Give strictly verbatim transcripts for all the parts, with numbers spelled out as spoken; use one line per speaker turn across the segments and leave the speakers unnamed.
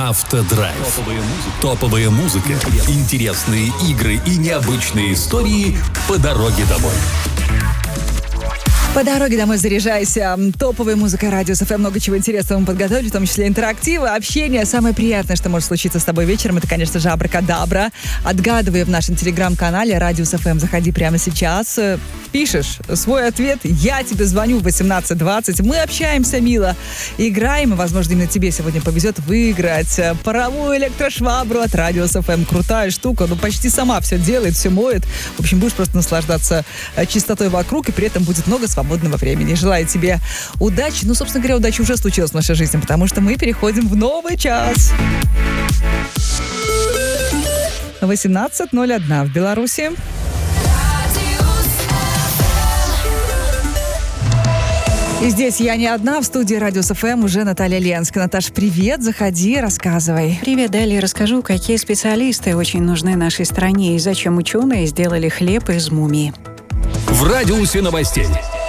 Автодрайв. Топовая музыка, интересные игры и необычные истории по дороге домой.
По дороге домой заряжайся. Топовая музыка, радио СФМ, много чего интересного мы подготовили, в том числе интерактивы, общение. Самое приятное, что может случиться с тобой вечером, это, конечно же, абракадабра. Отгадывай в нашем телеграм-канале радио СФМ. Заходи прямо сейчас, пишешь свой ответ, я тебе звоню в восемнадцать двадцать. Мы общаемся мило, играем, и, возможно, именно тебе сегодня повезет выиграть паровую электрошвабру от радио СФМ. Крутая штука, ну почти сама все делает, все моет. В общем, будешь просто наслаждаться чистотой вокруг, и при этом будет много свободного свободного времени. Желаю тебе удачи. Ну, собственно говоря, удача уже случилась в нашей жизни, потому что мы переходим в новый час. восемнадцать ноль один в Беларуси. И здесь я не одна, в студии Радио СФМ уже Наталья Ленская. Наташ, привет, заходи, рассказывай.
Привет, далее расскажу, какие специалисты очень нужны нашей стране и зачем ученые сделали хлеб из мумии.
В радиусе новостей.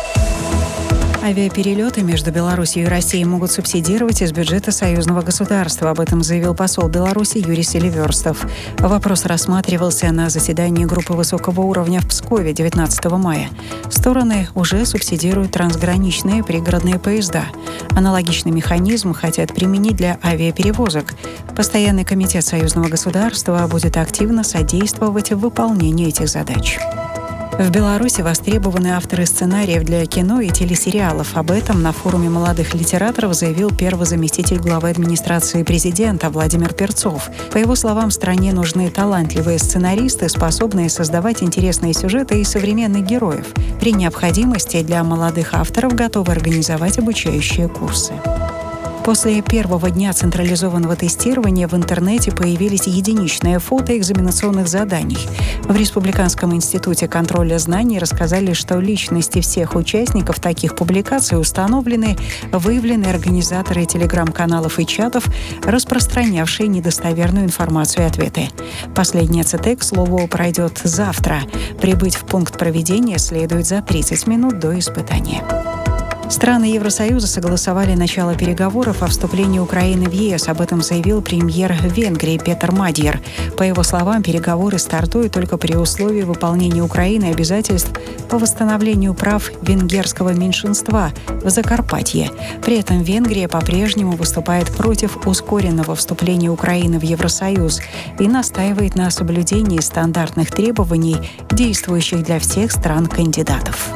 Авиаперелеты между Беларусью и Россией могут субсидировать из бюджета союзного государства. Об этом заявил посол Беларуси Юрий Селиверстов. Вопрос рассматривался на заседании группы высокого уровня в Пскове девятнадцатого мая. Стороны уже субсидируют трансграничные пригородные поезда. Аналогичный механизм хотят применить для авиаперевозок. Постоянный комитет союзного государства будет активно содействовать в выполнении этих задач. В Беларуси востребованы авторы сценариев для кино и телесериалов. Об этом на форуме молодых литераторов заявил первый заместитель главы администрации президента Владимир Перцов. По его словам, стране нужны талантливые сценаристы, способные создавать интересные сюжеты и современных героев. При необходимости для молодых авторов готовы организовать обучающие курсы. После первого дня централизованного тестирования в интернете появились единичные фото экзаменационных заданий. В Республиканском институте контроля знаний рассказали, что личности всех участников таких публикаций установлены, выявлены организаторы телеграм-каналов и чатов, распространявшие недостоверную информацию и ответы. Последняя ЦТ, к слову, пройдет завтра. Прибыть в пункт проведения следует за тридцать минут до испытания. Страны Евросоюза согласовали начало переговоров о вступлении Украины в ЕС. Об этом заявил премьер Венгрии Петер Мадьер. По его словам, переговоры стартуют только при условии выполнения Украины обязательств по восстановлению прав венгерского меньшинства в Закарпатье. При этом Венгрия по-прежнему выступает против ускоренного вступления Украины в Евросоюз и настаивает на соблюдении стандартных требований, действующих для всех стран-кандидатов.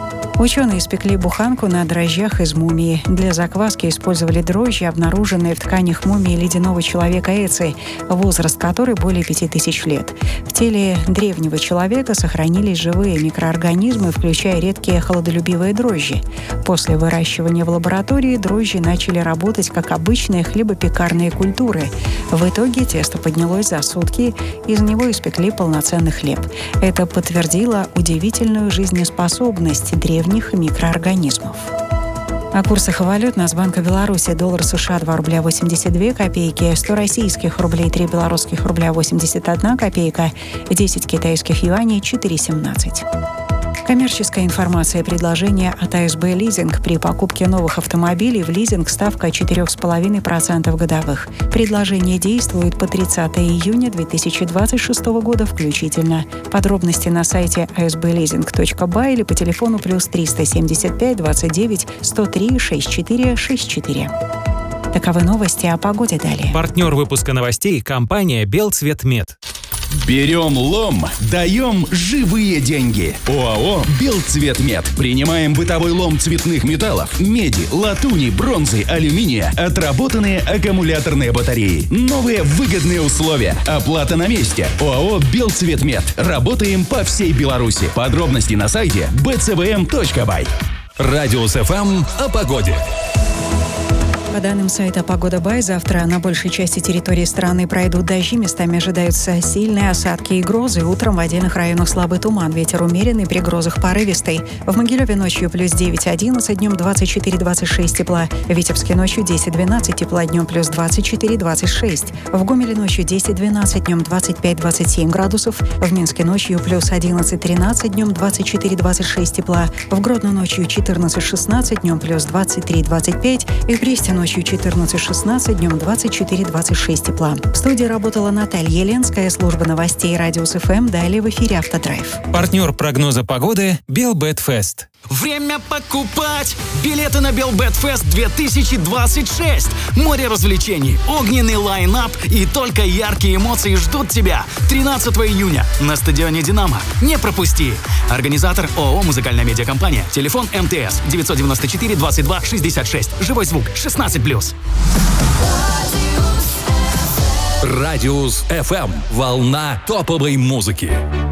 Ученые испекли буханку на дрожжах из мумии. Для закваски использовали дрожжи, обнаруженные в тканях мумии ледяного человека Эци, возраст которой более пяти тысяч лет. В теле древнего человека сохранились живые микроорганизмы, включая редкие холодолюбивые дрожжи. После выращивания в лаборатории дрожжи начали работать как обычные хлебопекарные культуры. В итоге тесто поднялось за сутки, из него испекли полноценный хлеб. Это подтвердило удивительную жизнеспособность древних микроорганизмов. О курсах валют Нацбанка Беларуси: доллар США два рубля восемьдесят две копейки, сто российских рублей три белорусских рубля восемьдесят одна копейка, десять китайских юаней четыре семнадцать. Коммерческая информация и предложение от АСБ «Лизинг». При покупке новых автомобилей в лизинг ставка четыре целых пять десятых процента годовых. Предложение действует по тридцатого июня две тысячи двадцать шестого года включительно. Подробности на сайте а эс бэ лизинг точка бай или по телефону плюс триста семьдесят пять двадцать девять сто три шестьдесят четыре шестьдесят четыре. Таковы новости о погоде далее.
Партнер выпуска новостей — компания «Белцветмет».
Берем лом, даем живые деньги. ОАО «Белцветмет». Принимаем бытовой лом цветных металлов, меди, латуни, бронзы, алюминия, отработанные аккумуляторные батареи. Новые выгодные условия. Оплата на месте. ОАО «Белцветмет». Работаем по всей Беларуси. Подробности на сайте бэ цэ вэ эм точка бай.
Радио СФМ о погоде.
По данным сайта «Погода Бай», завтра на большей части территории страны пройдут дожди, местами ожидаются сильные осадки и грозы. Утром в отдельных районах слабый туман, ветер умеренный, при грозах порывистый. В Могилеве ночью плюс девять одиннадцать, днем двадцать четыре двадцать шесть тепла. В Витебске ночью десять двенадцать тепла, днем плюс двадцать четыре двадцать шесть. В Гомеле ночью десять двенадцать, днем двадцать пять двадцать семь градусов. В Минске ночью плюс одиннадцать тринадцать, днем двадцать четыре двадцать шесть тепла. В Гродно ночью четырнадцать шестнадцать, днем плюс двадцать три двадцать пять. И в Бресте ночью Ночью четырнадцать шестнадцать, днем двадцать четыре двадцать шесть тепла. В студии работала Наталья Еленская, служба новостей Радиус эф эм. Далее в эфире «Автодрайв».
Партнер прогноза погоды Белбетфест.
Время покупать! Билеты на Белбетфест две тысячи двадцать шесть! Море развлечений, огненный лайн-ап и только яркие эмоции ждут тебя тринадцатого июня на стадионе «Динамо». Не пропусти! Организатор ООО «Музыкальная медиакомпания». Телефон эм тэ эс девятьсот девяносто четыре двадцать два шестьдесят шесть. Живой звук шестнадцать плюс.
Радиус эф эм. Волна топовой музыки.